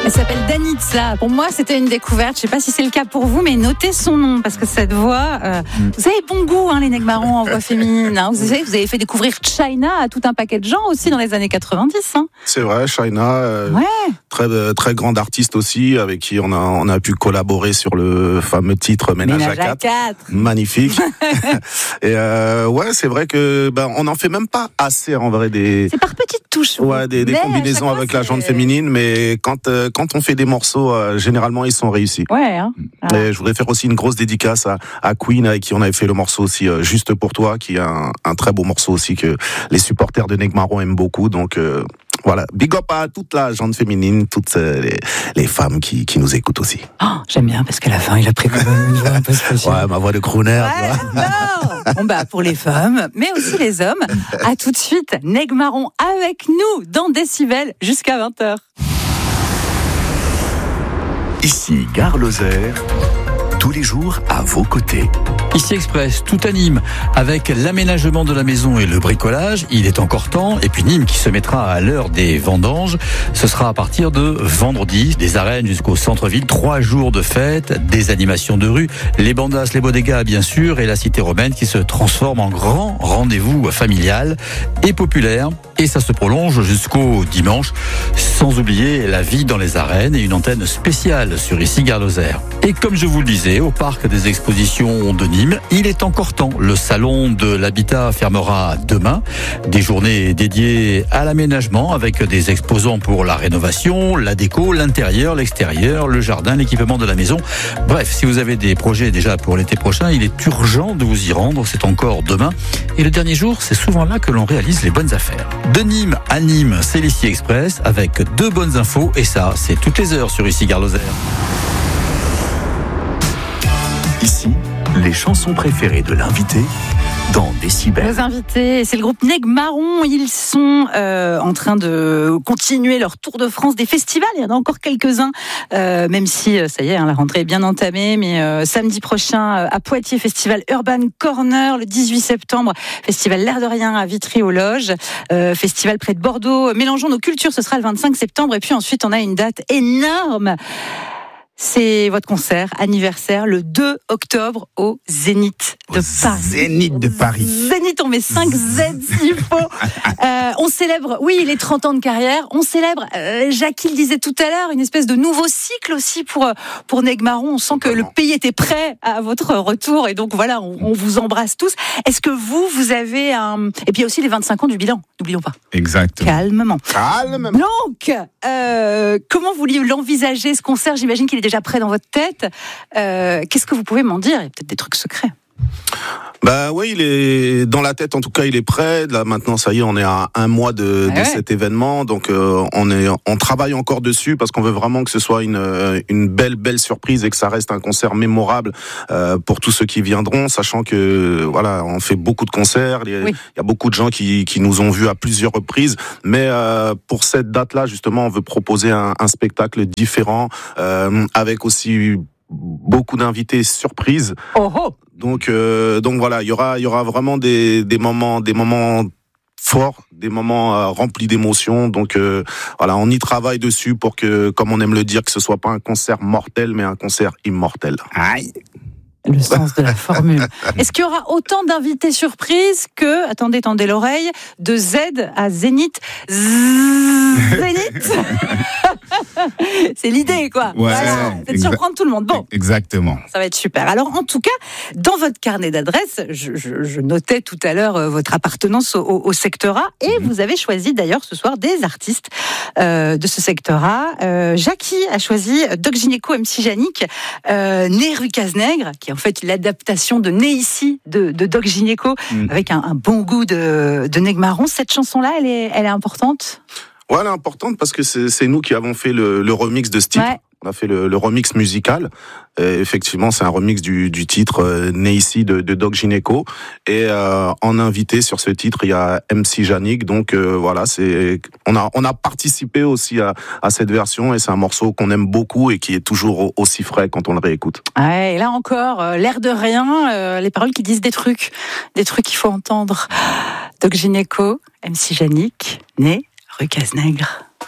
Elle s'appelle Danitza. Pour moi, c'était une découverte. Je ne sais pas si c'est le cas pour vous, mais notez son nom parce que cette voix. Vous avez bon goût, les Nègres-Marrons en voix féminine. Vous avez fait découvrir China à tout un paquet de gens aussi dans les années 90. C'est vrai, China, très grande artiste aussi, avec qui on a pu collaborer sur le fameux titre Ménage à 4. Magnifique. Et c'est vrai que on n'en fait même pas assez en vrai C'est par petites touches. Des combinaisons avec la jante féminine, mais quand on fait des morceaux, généralement ils sont réussis. Et je voudrais faire aussi une grosse dédicace à Queen, avec qui on avait fait le morceau aussi Juste pour toi, qui est un très beau morceau aussi que les supporters de Nègres-Marrons aiment beaucoup. Donc voilà, big up à toute la gente féminine, toutes les femmes qui nous écoutent aussi. J'aime bien parce qu'à la fin il a pris une voix un peu spéciale. Ma voix de crooner. Pour les femmes, mais aussi les hommes. À tout de suite, Nègres-Marrons avec nous dans Décibel jusqu'à 20h. Ici Gare Lozère, tous les jours à vos côtés. Ici Express, tout à Nîmes, avec l'aménagement de la maison et le bricolage, il est encore temps. Et puis Nîmes qui se mettra à l'heure des vendanges, ce sera à partir de vendredi, des arènes jusqu'au centre-ville, 3 jours de fête, des animations de rue, les bandas, les bodegas bien sûr, et la cité romaine qui se transforme en grand rendez-vous familial et populaire. Et ça se prolonge jusqu'au dimanche, sans oublier la vie dans les arènes et une antenne spéciale sur Ici Gare Lozère. Et comme je vous le disais, au parc des expositions de Nîmes, il est encore temps. Le salon de l'habitat fermera demain. Des journées dédiées à l'aménagement avec des exposants pour la rénovation, la déco, l'intérieur, l'extérieur, le jardin, l'équipement de la maison. Bref, si vous avez des projets déjà pour l'été prochain, il est urgent de vous y rendre. C'est encore demain. Et le dernier jour, c'est souvent là que l'on réalise les bonnes affaires. De Nîmes à Nîmes, c'est l'Ici Express avec 2 bonnes infos. Et ça, c'est toutes les heures sur Ici Gare Lozère. Ici, les chansons préférées de l'invité dans Décibel. Nos invités, c'est le groupe Nègres-Marrons. Ils sont en train de continuer leur tour de France des festivals. Il y en a encore quelques-uns, même si ça y est, la rentrée est bien entamée. Mais samedi prochain, à Poitiers, festival Urban Corner. Le 18 septembre, festival L'Air de Rien à Vitry-aux-Loges. Festival près de Bordeaux. Mélangeons nos cultures, ce sera le 25 septembre. Et puis ensuite, on a une date énorme. C'est votre concert anniversaire le 2 octobre au Zénith de Paris. Zénith de Paris. Zénith, on met 5 Z s'il faut. On célèbre, les 30 ans de carrière. On célèbre, Jackie le disait tout à l'heure, une espèce de nouveau cycle aussi pour Nègres-Marrons. On sent que le pays était prêt à votre retour. Et donc voilà, on vous embrasse tous. Est-ce que vous avez un... Et puis il y a aussi les 25 ans du bilan, n'oublions pas. Exactement. Calmement. Donc, comment vous l'envisagez ce concert? J'imagine qu'il est déjà prêt dans votre tête. Qu'est-ce que vous pouvez m'en dire? Il y a peut-être des trucs secrets. Il est dans la tête, en tout cas il est prêt. Là maintenant ça y est, on est à 1 mois de cet événement, donc on travaille encore dessus parce qu'on veut vraiment que ce soit une belle surprise et que ça reste un concert mémorable pour tous ceux qui viendront, sachant que on fait beaucoup de concerts, il y a beaucoup de gens qui nous ont vus à plusieurs reprises, mais pour cette date-là justement on veut proposer un spectacle différent avec aussi beaucoup d'invités surprises. Donc voilà, il y aura vraiment des moments forts, des moments remplis d'émotions. Donc on y travaille dessus pour que, comme on aime le dire, que ce soit pas un concert mortel, mais un concert immortel. Aïe. Le sens de la formule. Est-ce qu'il y aura autant d'invités surprises que, attendez, tendez l'oreille, de Z à Zénith? Zénith. C'est l'idée, quoi. C'est de surprendre tout le monde. Bon. Exactement. Ça va être super. Alors, en tout cas, dans votre carnet d'adresses, je notais tout à l'heure votre appartenance au secteur A, et vous avez choisi d'ailleurs ce soir des artistes de ce secteur A. Jackie a choisi Doc Gynéco, MC Yannick, né rue Cazenègre, qui est en fait l'adaptation de Né ici de Doc Gynéco, avec un bon goût de Nègres-Marrons. Cette chanson-là, elle est importante? Ouais, elle est importante parce que c'est nous qui avons fait le remix de ce titre. On a fait le remix musical. Effectivement, c'est un remix du titre Né ici de Doc Gynéco. Et en invité sur ce titre, il y a MC Yannick. Donc on a participé aussi à cette version, et c'est un morceau qu'on aime beaucoup et qui est toujours aussi frais quand on le réécoute. Et là encore, l'air de rien, les paroles qui disent des trucs qu'il faut entendre. Doc Gynéco, MC Yannick, né rue Cazenègre.